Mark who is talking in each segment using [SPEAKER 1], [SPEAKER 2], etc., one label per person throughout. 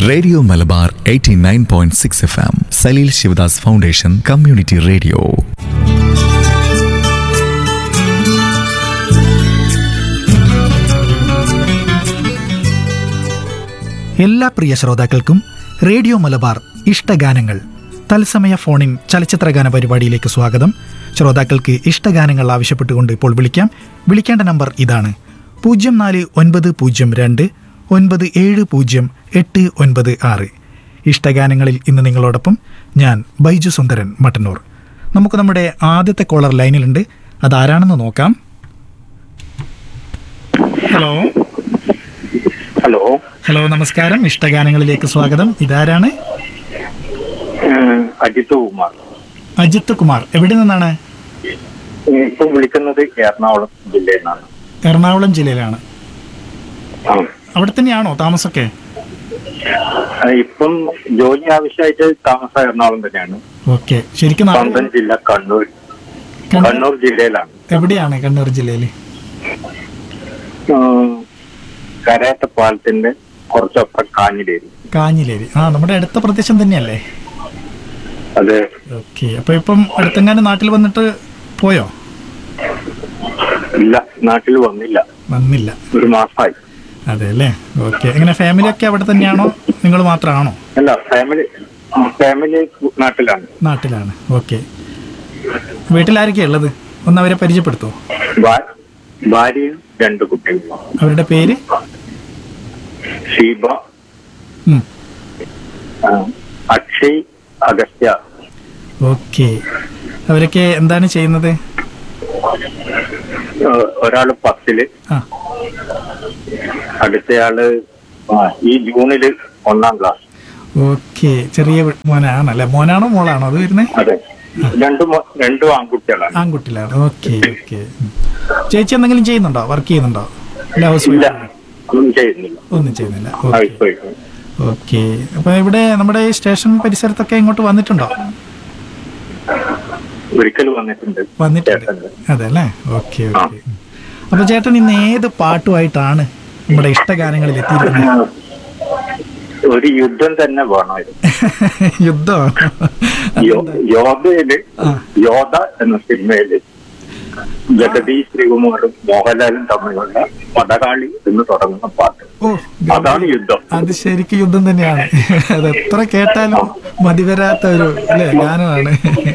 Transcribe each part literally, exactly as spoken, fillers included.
[SPEAKER 1] Radio Malabar eighty nine point six F M Saleel Sivadas foundation community radio.
[SPEAKER 2] എല്ലാ പ്രിയ ശ്രോതാക്കൾക്കും radio Malabar ഇഷ്ടഗാനങ്ങൾ തത്സമയ ഫോണിൻ ചലച്ചിത്രഗാന പരിപാടിയിലേക്ക് സ്വാഗതം. ശ്രോതാക്കൾക്ക് ഇഷ്ടഗാനങ്ങൾ ആവശ്യപ്പെട്ടുകൊണ്ട് ഇപ്പോൾ വിളിക്കാം. വിളിക്കേണ്ട നമ്പർ ഇതാണ്: പൂജ്യം നാല് ഒൻപത് പൂജ്യം രണ്ട് ഒൻപത് ഏഴ് പൂജ്യം എട്ട് ഒൻപത് ആറ്. ഇഷ്ടഗാനങ്ങളിൽ ഇന്ന് നിങ്ങളോടൊപ്പം ഞാൻ ബൈജു സുന്ദരൻ മട്ടന്നൂർ. നമുക്ക് നമ്മുടെ ആദ്യത്തെ കോളർ ലൈനിലുണ്ട്. അതാരാണെന്ന് നോക്കാം. ഹലോ
[SPEAKER 3] ഹലോ
[SPEAKER 2] ഹലോ നമസ്കാരം. ഇഷ്ടഗാനങ്ങളിലേക്ക് സ്വാഗതം. ഇതാരാണ്?
[SPEAKER 3] അജിത് കുമാർ.
[SPEAKER 2] അജിത് കുമാർ, എവിടെ നിന്നാണ്?
[SPEAKER 3] ഇപ്പം വിളിക്കുന്നത് എറണാകുളം ജില്ലയിൽ നിന്നാണ്.
[SPEAKER 2] എറണാകുളം ജില്ലയിലാണ്. അവിടെ തന്നെയാണോ താമസമൊക്കെ?
[SPEAKER 3] ഇപ്പം ജോലി ആവശ്യമായിട്ട് താമസം എറണാകുളം തന്നെയാണ്.
[SPEAKER 2] ഓക്കെ. ശരിക്കും
[SPEAKER 3] സ്വന്തം ജില്ല കണ്ണൂർ. കണ്ണൂർ ജില്ലയിലാണ്.
[SPEAKER 2] എവിടെയാണ് കണ്ണൂർ ജില്ലയിൽ?
[SPEAKER 3] കരയത്ത പാലത്തിന്റെ കുറച്ചപ്പുറം കാഞ്ഞിലേരി.
[SPEAKER 2] കാഞ്ഞിലേരി. ആ, നമ്മുടെ അടുത്ത പ്രദേശം തന്നെയല്ലേ?
[SPEAKER 3] അതെ.
[SPEAKER 2] ഓക്കെ. അപ്പൊ ഇപ്പം അടുത്തെങ്ങാനും നാട്ടിൽ വന്നിട്ട് പോയോ?
[SPEAKER 3] ഇല്ല, നാട്ടിൽ വന്നില്ല.
[SPEAKER 2] വന്നില്ല,
[SPEAKER 3] ഒരു മാസമായി.
[SPEAKER 2] അതെ അല്ലേ? ഓക്കെ. എങ്ങനെ ഫാമിലി ഒക്കെ അവിടെ തന്നെയാണോ, നിങ്ങൾ മാത്രമാണോ?
[SPEAKER 3] അല്ല, ഫാമിലി ഫാമിലി നാട്ടിലാണ്.
[SPEAKER 2] നാട്ടിലാണ്. ഓക്കെ. വീട്ടിലാരൊക്കെയാ ഉള്ളത്? ഒന്ന് അവരെ പരിചയപ്പെടുത്തോ.
[SPEAKER 3] ഭാര്യയും രണ്ട് കുട്ടികളും.
[SPEAKER 2] അവരുടെ പേര്?
[SPEAKER 3] ഷീബ, അക്ഷയ്, അഗസ്ത്യ.
[SPEAKER 2] ഓക്കെ. അവരൊക്കെ എന്താണ് ചെയ്യുന്നത്?
[SPEAKER 3] ഒരാള് പത്തില്, അടുത്തയാള് ഈ ജൂണില് ഒന്നാം ക്ലാസ്.
[SPEAKER 2] ഓക്കെ. ചെറിയ മോനാണല്ലേ? മോനാണോ മോളാണോ അത് വരുന്നത്?
[SPEAKER 3] അതെ, രണ്ടും രണ്ടും ആൺകുട്ടികളാണ്.
[SPEAKER 2] ആൺകുട്ടികളാണ്. Okay okay. ചേച്ചി എന്തെങ്കിലും ചെയ്യുന്നുണ്ടോ? വർക്ക് ചെയ്യുന്നുണ്ടോ? ഹൗസ്
[SPEAKER 3] ഇല്ല, ഒന്നും ചെയ്യുന്നില്ല.
[SPEAKER 2] ഒന്നും ചെയ്യുന്നില്ല. ഓക്കെ. അപ്പൊ ഇവിടെ നമ്മുടെ ഈ സ്റ്റേഷൻ പരിസരത്തൊക്കെ ഇങ്ങോട്ട് വന്നിട്ടുണ്ടോ?
[SPEAKER 3] ഒരിക്കലും വന്നിട്ടുണ്ട്.
[SPEAKER 2] വന്നിട്ടുണ്ട്. അതെ അല്ലേ? Okay okay. അപ്പൊ ചേട്ടൻ ഇന്ന് ഏത് പാട്ടുമായിട്ടാണ് നമ്മുടെ ഇഷ്ടഗാനങ്ങളിൽ എത്തിയിരിക്കുന്നത്?
[SPEAKER 3] ഒരു യുദ്ധം തന്നെ വേണമായിരുന്നു.
[SPEAKER 2] യുദ്ധം?
[SPEAKER 3] യോധയില് യോധ എന്ന സിനിമയില് ജഗതി ശ്രീകുമാറും മോഹൻലാലും തമ്മിലുള്ള പടകാളി എന്ന് തുടങ്ങുന്ന പാട്ട്. അതാണ് യുദ്ധം.
[SPEAKER 2] അത് ശരിക്കും യുദ്ധം തന്നെയാണ്. അത് എത്ര കേട്ടാലും മതിവരാത്ത ഒരു അല്ലേ ഗാനമാണ്.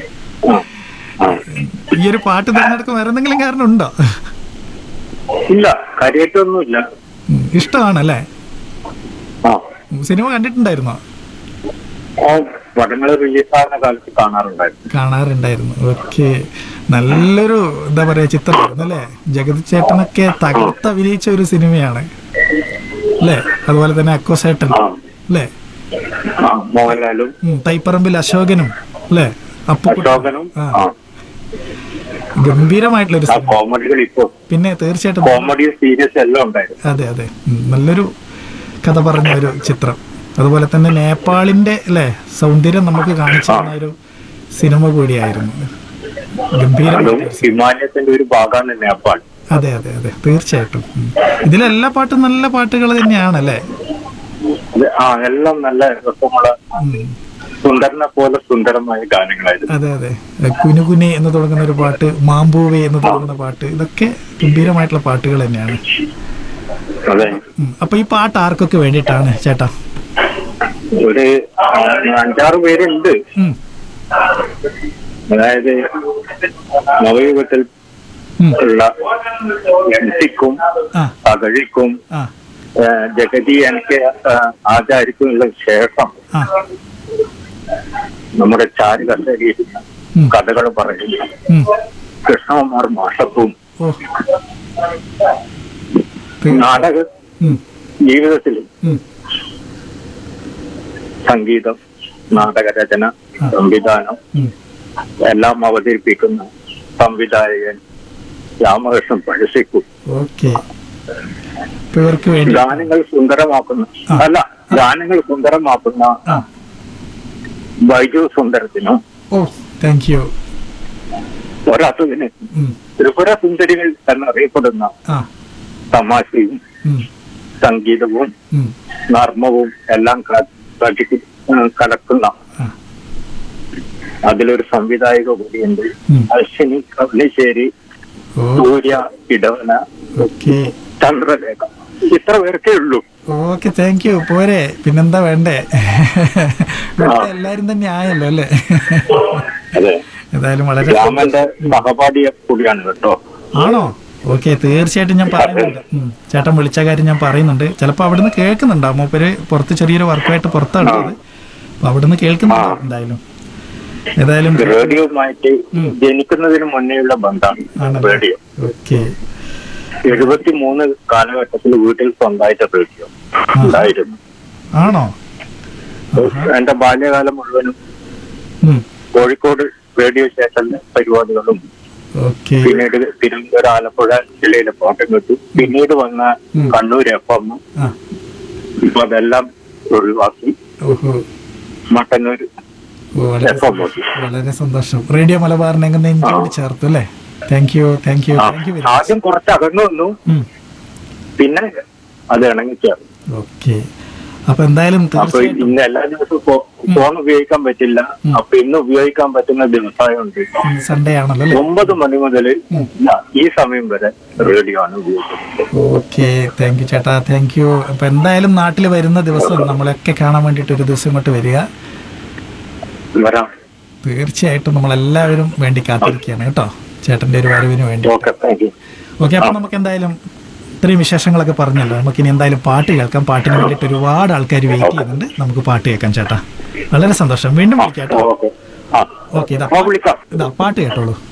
[SPEAKER 2] ഈ ഒരു പാട്ട് തിരഞ്ഞെടുക്കാൻ വേറെ എന്തെങ്കിലും കാരണം ഉണ്ടോ?
[SPEAKER 3] ഇല്ല, കാര്യമായിട്ടൊന്നുമില്ല.
[SPEAKER 2] ഇഷ്ടമാണല്ലേ? സിനിമ കണ്ടിട്ടുണ്ടായിരുന്നോ?
[SPEAKER 3] പടങ്ങൾ റിലീസാകുന്ന കാലത്ത് കാണാറുണ്ടായിരുന്നു.
[SPEAKER 2] കാണാറുണ്ടായിരുന്നു. ഓക്കെ. നല്ലൊരു എന്താ പറയാ ചിത്രമായിരുന്നു അല്ലേ? ജഗതി ചേട്ടനൊക്കെ തകർത്ത് അഭിനയിച്ച ഒരു സിനിമയാണ് അല്ലേ? അതുപോലെ തന്നെ അക്കോസേട്ടൻ അല്ലേ?
[SPEAKER 3] മോഹൻലാലും
[SPEAKER 2] തൈപ്പറമ്പിൽ അശോകനും അല്ലേ?
[SPEAKER 3] അശോകനും
[SPEAKER 2] ഗംഭീരമായിട്ടുള്ളൊരു
[SPEAKER 3] കോമഡികൾ ഇപ്പോ
[SPEAKER 2] പിന്നെ തീർച്ചയായിട്ടും
[SPEAKER 3] കോമഡി സീരിയസ് എല്ലാം ഉണ്ടായിരുന്നു.
[SPEAKER 2] അതെ അതെ. നല്ലൊരു കഥ പറഞ്ഞ ഒരു ചിത്രം. അതുപോലെ തന്നെ നേപ്പാളിന്റെ അല്ലേ സൗന്ദര്യം നമുക്ക് കാണിച്ചു തന്ന ഒരു സിനിമ കൂടിയായിരുന്നു. ഗംഭീരമായിട്ട്.
[SPEAKER 3] ഹിമാലയത്തിന്റെ ഒരു ഭാഗമാണ് നേപ്പാൾ.
[SPEAKER 2] അതെ അതെ അതെ, തീർച്ചയായിട്ടും. ഇതിലെല്ലാ പാട്ടും നല്ല പാട്ടുകൾ തന്നെയാണല്ലേ?
[SPEAKER 3] ആ, എല്ലാം നല്ല രസമുള്ള സുന്ദരനെ പോലെ സുന്ദരമായ ഗാനങ്ങളായിരുന്നു.
[SPEAKER 2] അതെ അതെ. കുനുകുനെ എന്ന് തുടങ്ങുന്ന ഒരു പാട്ട്, മാമ്പൂവേ എന്ന് തുടങ്ങുന്ന പാട്ട്, ഇതൊക്കെ ഗംഭീരമായിട്ടുള്ള പാട്ടുകൾ തന്നെയാണ്. അപ്പൊ ഈ പാട്ട് ആർക്കൊക്കെ വേണ്ടിയിട്ടാണ് ചേട്ടാ?
[SPEAKER 3] ഒരു അഞ്ചാറ് പേരുണ്ട്. അതായത് നവയുഗത്തിൽ ഉള്ള എംസിക്കും തകഴിക്കും ജഗതി എനിക്ക് ആചാരിക്കും ഉള്ള ശേഷം നമ്മുടെ ചാരു കസേരയിരുന്ന കഥകൾ പറയുന്ന കൃഷ്ണകുമാർ മാഷപ്പും നാടക ജീവിതത്തിൽ സംഗീതം, നാടകരചന, സംവിധാനം എല്ലാം അവതരിപ്പിക്കുന്ന സംവിധായകൻ രാമകൃഷ്ണൻ പഴശ്ശിക്കും ഗാനങ്ങൾ സുന്ദരമാക്കുന്ന അല്ല ഗാനങ്ങൾ സുന്ദരമാക്കുന്ന ബൈജു സുന്ദരത്തിനും ഒരസുവിന് ത്രിപുര സുന്ദരികൾ എന്നറിയപ്പെടുന്ന തമാശയും സംഗീതവും നർമ്മവും എല്ലാം തട്ടിക്ക് കലക്കുന്ന
[SPEAKER 2] ആ.
[SPEAKER 3] അതിലൊരു സംവിധായക കൂടിയുണ്ട്.
[SPEAKER 2] ഉം.
[SPEAKER 3] അശ്വിനി കവലിശ്ശേരി,
[SPEAKER 2] ഓ
[SPEAKER 3] സൂര്യ ഇടവന,
[SPEAKER 2] ഓക്കെ
[SPEAKER 3] ചന്ദ്രലേഖ. ഇത്ര പേർക്കേ ഉള്ളൂ.
[SPEAKER 2] Okay thank you. പോരെ, പിന്നെന്താ വേണ്ടേ? ഇവിടെ എല്ലാരും തന്നെ ആയല്ലോ അല്ലേ?
[SPEAKER 3] അതെ,
[SPEAKER 2] ഏതായാലും വളരെ
[SPEAKER 3] രാമന്റെ സഹപാഠിയ കൂടിയാണ് കേട്ടോ.
[SPEAKER 2] ആണോ? ഓക്കെ, തീർച്ചയായിട്ടും ഞാൻ പറയുന്നുണ്ട്. ഉം. ചേട്ടൻ വിളിച്ച കാര്യം ഞാൻ പറയുന്നുണ്ട്. ചിലപ്പോൾ അവിടുന്ന് കേൾക്കുന്നുണ്ടാവും. മൂപ്പര് പുറത്ത് ചെറിയൊരു വർക്കുമായിട്ട് പുറത്താണ് ഉള്ളത്. അപ്പൊ അവിടുന്ന് കേൾക്കുന്നുണ്ടാവും എന്തായാലും. ഏതായാലും
[SPEAKER 3] റേഡിയോയുമായിട്ട് ജനിക്കുന്നതിന് മുന്നേയുള്ള ബന്ധമാണ് റേഡിയോ.
[SPEAKER 2] ഓക്കെ.
[SPEAKER 3] എഴുപത്തി മൂന്ന് കാലഘട്ടത്തിൽ വീട്ടിൽ സ്വന്തമായിട്ട് റേഡിയോ ഉണ്ടായിരുന്നു.
[SPEAKER 2] ആണോ?
[SPEAKER 3] എന്റെ ബാല്യകാലം മുഴുവനും
[SPEAKER 2] ഉം.
[SPEAKER 3] കോഴിക്കോട് റേഡിയോ സ്റ്റേഷനിലെ പരിപാടികളും
[SPEAKER 2] ഓക്കെ.
[SPEAKER 3] പിന്നീട് തിരുവനന്തപുരം, ആലപ്പുഴ ജില്ലയിലെ പാട്ടും കിട്ടും. പിന്നീട് വന്ന കണ്ണൂർ എഫ് എം,
[SPEAKER 2] ആ.
[SPEAKER 3] ഇപ്പൊ അതെല്ലാം ഒഴിവാക്കി
[SPEAKER 2] ഓഹോ.
[SPEAKER 3] മട്ടന്നൂർ
[SPEAKER 2] ഓ, വളരെ
[SPEAKER 3] എഫ് എം നോക്കി.
[SPEAKER 2] വളരെ സന്തോഷം. റേഡിയോ മലബാറിനെ അങ്ങനെ എനിക്ക് കൂടി ചേർത്തു അല്ലേ? Thank you thank you thank you very much.
[SPEAKER 3] ആദ്യം കുറച്ച് അകന്നു വന്നു, പിന്നെ അത് ഇണങ്ങി ചേർന്നു.
[SPEAKER 2] ഓക്കെ. അപ്പൊ എന്തായാലും
[SPEAKER 3] അപ്പൊ
[SPEAKER 2] തീർച്ചയായിട്ടും
[SPEAKER 3] ഇന്ന് എല്ലാ ദിവസവും ഫോൺ ഉപയോഗിക്കാൻ പറ്റില്ല. അപ്പൊ ഇന്ന് ഉപയോഗിക്കാൻ പറ്റുന്ന ദിവസമായുണ്ട്.
[SPEAKER 2] സൺഡേ ആണല്ലോ അല്ലേ?
[SPEAKER 3] ഒമ്പത് മണി മുതൽ ഈ സമയം വരെ റേഡിയോ ആണ് ഉപയോഗിക്കുന്നത്.
[SPEAKER 2] ഓക്കെ, താങ്ക് യു ചേട്ടാ, താങ്ക് യു. അപ്പൊ എന്തായാലും നാട്ടിൽ വരുന്ന ദിവസം നമ്മളൊക്കെ കാണാൻ വേണ്ടിട്ട് ഒരു ദിവസം ഇങ്ങോട്ട് വരിക.
[SPEAKER 3] വരാം.
[SPEAKER 2] തീർച്ചയായിട്ടും നമ്മളെല്ലാവരും വേണ്ടി കാത്തിരിക്കുകയാണ് കേട്ടോ, ചേട്ടന്റെ ഒരു വരവിന് വേണ്ടി.
[SPEAKER 3] Okay, thank you.
[SPEAKER 2] ഓക്കെ, അപ്പൊ നമുക്ക് എന്തായാലും ഇത്രയും വിശേഷങ്ങളൊക്കെ പറഞ്ഞല്ലോ. നമുക്കിനി എന്തായാലും പാട്ട് കേൾക്കാം. പാട്ടിന് വേണ്ടിയിട്ട് ഒരുപാട് ആൾക്കാർ വെയിറ്റ് ചെയ്യുന്നുണ്ട്. നമുക്ക് പാട്ട് കേൾക്കാം ചേട്ടാ. വളരെ സന്തോഷം. വീണ്ടും വിളിക്കാം കേട്ടോ.
[SPEAKER 3] ഓക്കെ. ആ
[SPEAKER 2] ഓക്കെ, ഇതാ
[SPEAKER 3] ആ, വിളിക്കാം.
[SPEAKER 2] ഇതാ പാട്ട് കേട്ടോളൂ.